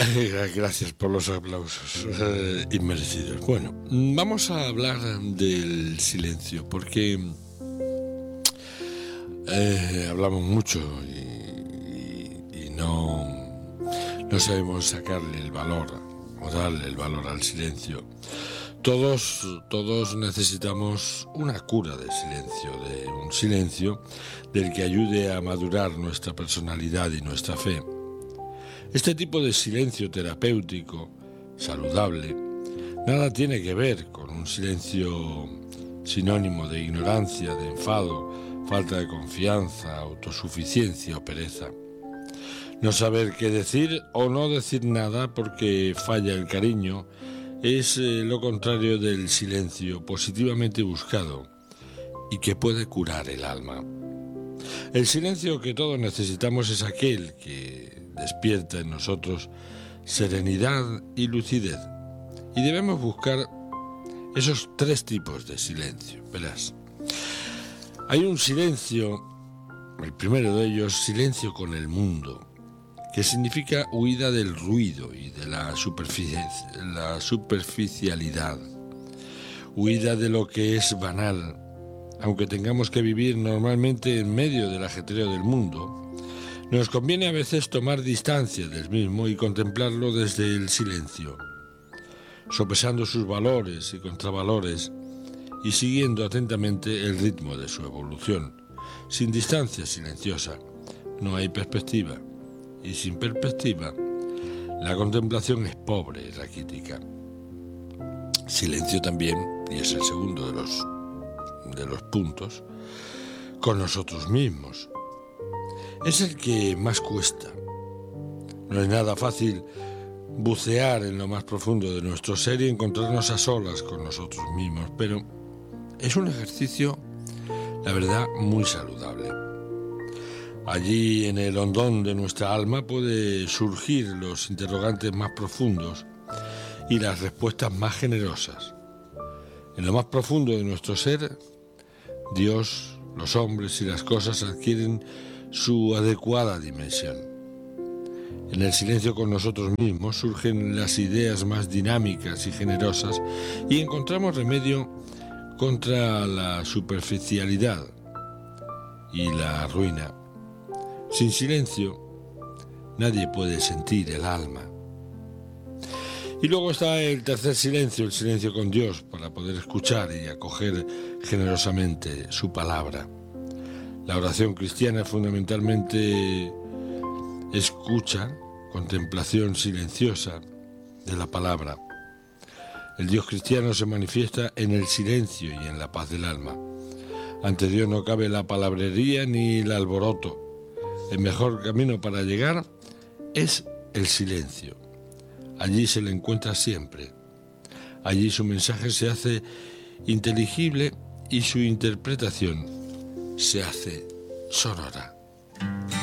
Gracias por los aplausos inmerecidos. Bueno, vamos a hablar del silencio, porque hablamos mucho y no sabemos sacarle el valor o darle el valor al silencio. Todos necesitamos una cura de un silencio del que ayude a madurar nuestra personalidad y nuestra fe. Este tipo de silencio terapéutico, saludable, nada tiene que ver con un silencio sinónimo de ignorancia, de enfado, falta de confianza, autosuficiencia o pereza. No saber qué decir o no decir nada porque falla el cariño es lo contrario del silencio positivamente buscado y que puede curar el alma. El silencio que todos necesitamos es aquel que despierta en nosotros serenidad y lucidez. Y debemos buscar esos tres tipos de silencio. Verás, hay un silencio, el primero de ellos, silencio con el mundo, que significa huida del ruido y de la superficialidad, huida de lo que es banal. Aunque tengamos que vivir normalmente en medio del ajetreo del mundo, nos conviene a veces tomar distancia del mismo y contemplarlo desde el silencio, sopesando sus valores y contravalores y siguiendo atentamente el ritmo de su evolución. Sin distancia silenciosa no hay perspectiva, y sin perspectiva la contemplación es pobre y raquítica. Silencio también, y es el segundo de los puntos, con nosotros mismos. Es el que más cuesta. No es nada fácil bucear en lo más profundo de nuestro ser y encontrarnos a solas con nosotros mismos, pero es un ejercicio, la verdad, muy saludable. Allí, en el hondón de nuestra alma, puede surgir los interrogantes más profundos y las respuestas más generosas. En lo más profundo de nuestro ser, Dios, los hombres y las cosas adquieren su adecuada dimensión. En el silencio con nosotros mismos surgen las ideas más dinámicas y generosas y encontramos remedio contra la superficialidad y la ruina. Sin silencio, nadie puede sentir el alma. Y luego está el tercer silencio, el silencio con Dios, para poder escuchar y acoger generosamente su palabra. La oración cristiana es fundamentalmente escucha, contemplación silenciosa de la palabra. El Dios cristiano se manifiesta en el silencio y en la paz del alma. Ante Dios no cabe la palabrería ni el alboroto. El mejor camino para llegar es el silencio. Allí se le encuentra siempre. Allí su mensaje se hace inteligible y su interpretación se hace sonora.